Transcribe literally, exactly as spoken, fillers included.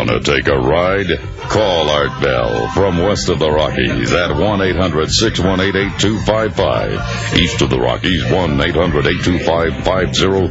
Want to take a ride? Call Art Bell from west of the Rockies at one eight hundred six one eight eight two five five. East of the Rockies, one eight hundred eight two five five zero